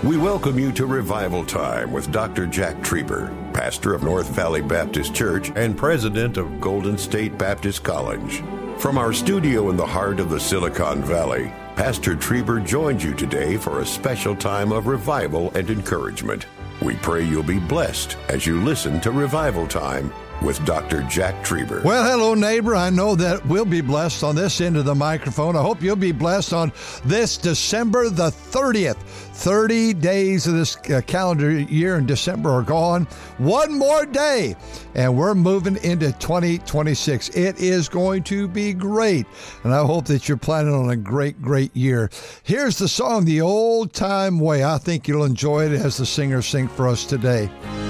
We welcome you to Revival Time with Dr. Jack Trieber, pastor of North Valley Baptist Church and president of Golden State Baptist College. From our studio in the heart of the Silicon Valley, Pastor Trieber joins you today for a special time of revival and encouragement. We pray you'll be blessed as you listen to Revival Time with Dr. Jack Trieber. Well, hello, neighbor. I know that we'll be blessed on this end of the microphone. I hope you'll be blessed on this December the 30th. 30 days of this calendar year in December are gone. One more day, and we're moving into 2026. It is going to be great, and I hope that you're planning on a great, great year. Here's the song, The Old Time Way. I think you'll enjoy it as the singers sing for us today.